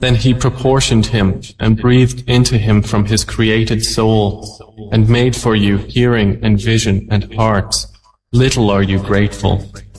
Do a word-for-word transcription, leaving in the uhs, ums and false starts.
Then he proportioned him and breathed into him from his created soul and made for you hearing and vision and hearts. Little are you grateful.